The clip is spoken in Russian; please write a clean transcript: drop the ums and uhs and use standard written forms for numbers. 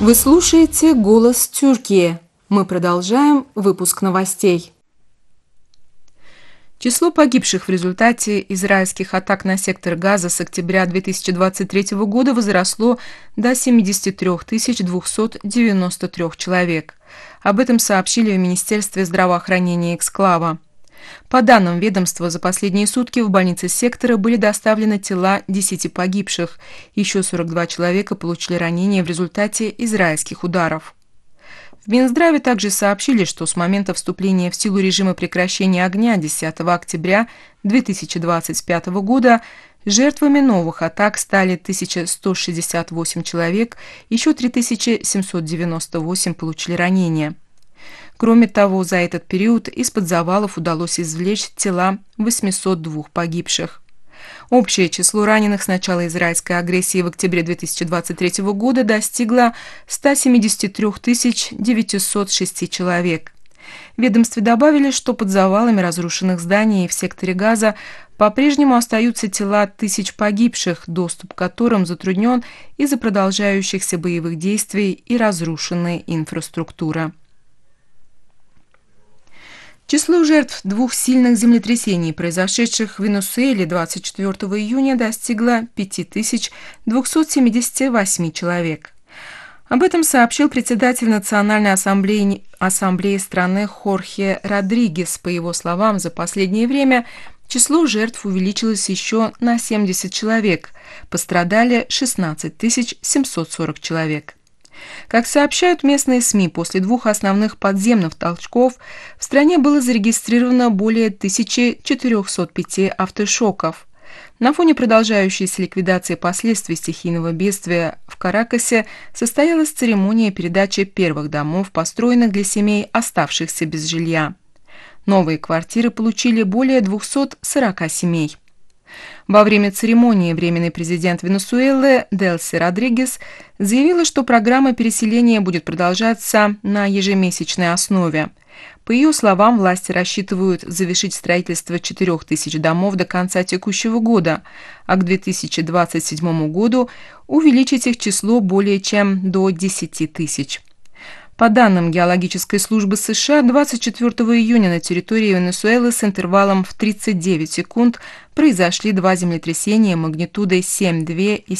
Вы слушаете «Голос Тюркии». Мы продолжаем выпуск новостей. Число погибших в результате израильских атак на сектор Газа с октября 2023 года возросло до 73 293 человек. Об этом сообщили в Министерстве здравоохранения Эксклава. По данным ведомства, за последние сутки в больницы сектора были доставлены тела 10 погибших. Еще 42 человека получили ранения в результате израильских ударов. В Минздраве также сообщили, что с момента вступления в силу режима прекращения огня 10 октября 2025 года жертвами новых атак стали 1168 человек, еще 3798 получили ранения. Кроме того, за этот период из-под завалов удалось извлечь тела 802 погибших. Общее число раненых с начала израильской агрессии в октябре 2023 года достигло 173 906 человек. В ведомстве добавили, что под завалами разрушенных зданий в секторе Газа по-прежнему остаются тела тысяч погибших, доступ к которым затруднен из-за продолжающихся боевых действий и разрушенной инфраструктуры. Число жертв двух сильных землетрясений, произошедших в Венесуэле 24 июня, достигло 5278 человек. Об этом сообщил председатель Национальной ассамблеи страны Хорхе Родригес. По его словам, за последнее время число жертв увеличилось еще на 70 человек, пострадали 16 740 человек. Как сообщают местные СМИ, после двух основных подземных толчков в стране было зарегистрировано более 1405 автошоков. На фоне продолжающейся ликвидации последствий стихийного бедствия в Каракасе состоялась церемония передачи первых домов, построенных для семей, оставшихся без жилья. Новые квартиры получили более 240 семей. Во время церемонии временный президент Венесуэлы Делси Родригес заявила, что программа переселения будет продолжаться на ежемесячной основе. По ее словам, власти рассчитывают завершить строительство 4000 домов до конца текущего года, а к 2027 году увеличить их число более чем до 10 тысяч. По данным Геологической службы США, 24 июня на территории Венесуэлы с интервалом в 39 секунд произошли два землетрясения магнитудой 7,2 и